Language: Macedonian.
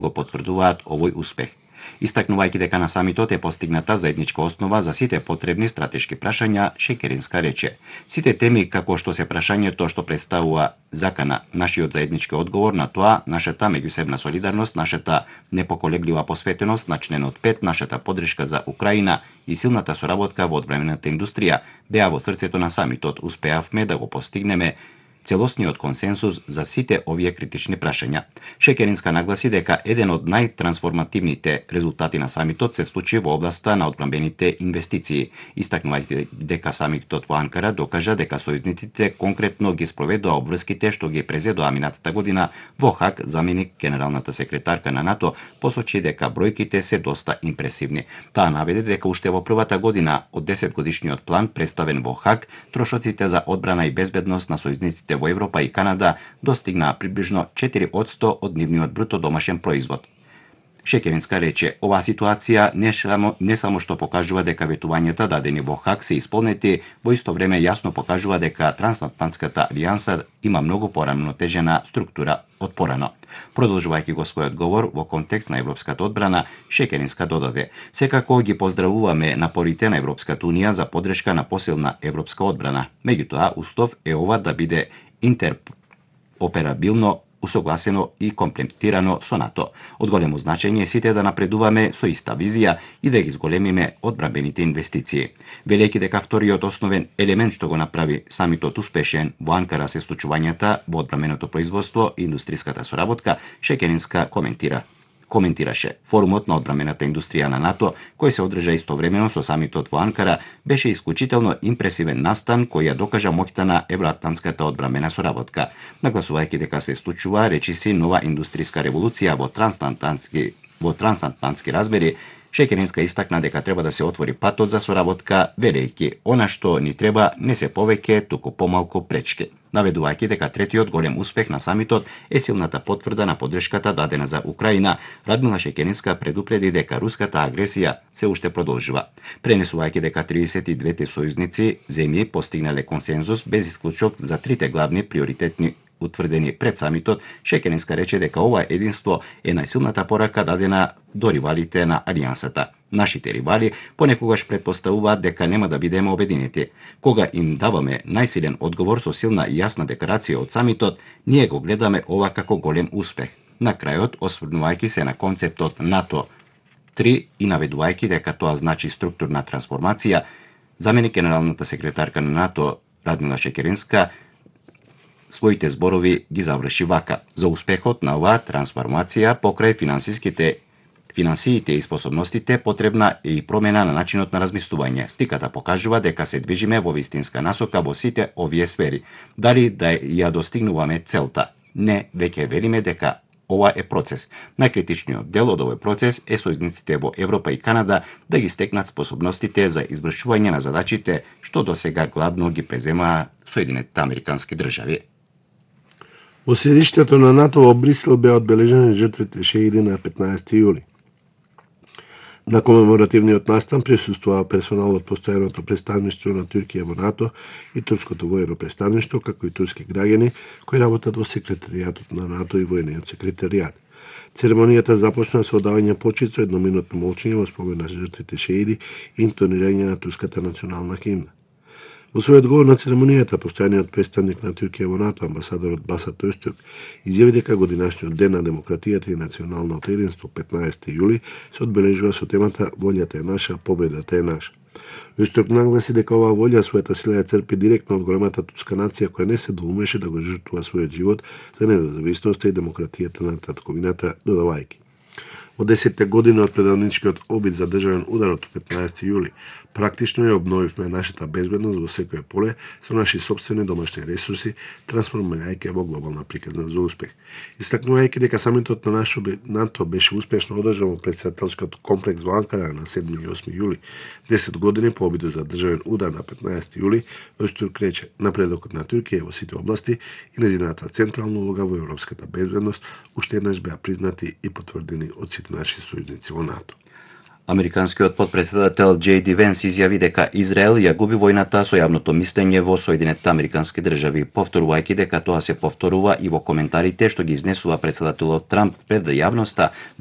го потврдуваат овој успех. Истакнувајќи дека на самитот е постигната заедничка основа за сите потребни стратешки прашања, Шекеринска рече: сите теми како што се прашањето што представува закана, нашиот заеднички одговор на тоа, нашата меѓусебна солидарност, нашата непоколеблива посветеност на членот 5, нашата поддршка за Украина и силната соработка во одбранената индустрија беа во срцето на самитот. Успеавме да го постигнеме целосниот консенсус за сите овие критични прашања. Шекеринска нагласи дека еден од најтрансформативните резултати на самитот се случи во областа на одбранбените инвестиции, истакнувајќи дека самитот во Анкара докажа дека сојузниците конкретно ги спроведоа обврските што ги презедоа минатата година во Хаг. Заменик генералната секретарка на НАТО посочи дека бројките се доста импресивни. Таа наведе дека уште во првата година од 10-годишниот план представен во Хаг, трошоците за одбрана и безбедност на сојузниците во Европа и Канада достигнаа приближно 4% од нивниот бруто домашен производ. Шекеринска рече: оваа ситуација не само што покажува дека ветувањата дадени во Хаг се исполнети, во исто време јасно покажува дека трансатлантската алијанса има многу порамнотежена структура од порано. Продолжувајќи го својот говор во контекст на европската одбрана, Шекеринска додаде: секако ги поздравуваме напорите на Европската унија за поддршка на посилна европска одбрана. Меѓутоа, услов е ова да биде интероперабилно, усогласено и комплементирано со НАТО. Од големо значење е сите да напредуваме со иста визија и да ги зголемиме одбранбените инвестиции. Велејќи дека вториот основен елемент што го направи самитот успешен во Анкара се случувањата во одбранбеното производство и индустриската соработка, Шекеринска коментираше: форумот на одбранбената индустрија на НАТО, кој се одржа истовремено со самитот во Анкара, беше исклучително импресивен настан кој ја докажа моќта на евроатлантската одбранбена соработка. Нагласувајќи дека се случува, речиси, нова индустријска револуција во трансатлантски размери, Шекеринска истакна дека треба да се отвори патот за соработка, велејќи: она што ни треба не се повеќе, туку помалку пречки. Наведувајќи дека третиот голем успех на самитот е силната потврда на поддршката дадена за Украина, Радмила Шекеринска предупреди дека руската агресија се уште продолжува. Пренесувајќи дека 32 сојузници земји постигнале консензус без исклучок за трите главни приоритетни утврдени пред самитот, Шекеринска рече дека ова единство е најсилната порака дадена до ривалите на алијансата. Нашите ривали понекогаш предпоставуваат дека нема да бидеме обединети. Кога им даваме најсилен одговор со силна и јасна декларација од самитот, ние го гледаме ова како голем успех. На крајот, осврнувајќи се на концептот НАТО 3 и наведувајќи дека тоа значи структурна трансформација, заменик генералната секретарка на НАТО Радмила Шекеринска своите зборови ги заврши вака: за успехот на оваа трансформација покрај финансиите и способностите потребна е и промена на начинот на размислување. Стиката покажува дека се движиме во вистинска насока во сите овие сфери. Дали да ја достигнуваме целта? Не, веќе велиме дека ова е процес. Најкритичниот дел од овој процес е сојузниците во Европа и Канада да ги стекнат способностите за извршување на задачите што досега гладно ги преземаа Соединетите Американски држави. Во седиштето на НАТО во Брисел беа одбележени жртвите шеиди на 15 јули. На комеморативниот настан присуствува персонал од постојаното представништво на Туркија во НАТО и турското воено представништво, како и турски граѓани кои работат во секретаријатот на НАТО и воениот секретаријат. Церемонијата започна со одавање почит со едноминутно молчење во спомен на жртвите шеиди и интонирање на турската национална химна. Во својот говор на церемонијата, постојаниот представник на Туркија во НАТО, амбасадорот Басат Öztürk, изјави дека годинашниот ден на демократијата и националното единство, 15 јули, се одбележува со темата "Волјата е наша, победата е наша". Öztürk нагласи дека оваа волја својата сила ја црпи директно од големата турска нација која не се доумеше да го жртвува својот живот за независноста и демократијата на татковината, додавајќи: во 10 години од предавничкиот обид за државен удар од 15 јули, практично ја обновивме нашата безбедност во секое поле со наши собствени домашни ресурси, трансформирајќи во глобална приказна за успех. Истакнувајќи дека самитот на НАТО беше успешно одржан во претседателскиот комплекс во Анкара на 7 и 8 јули, 10 години по обидот за државен удар на 15 јули, Öztürk рече: напредокот на Туркија во сите области и нејзината централна улога во европската безбедност уште еднаш беа признати и потврдени од сите наши сојузници во НАТО. Американскиот подпредседател J.D. Венс изјави дека Израел ја губи војната со јавното мислење во Соединетите Американски држави, повторувајќи дека тоа се повторува и во коментарите што ги изнесува председателот Трамп пред јавноста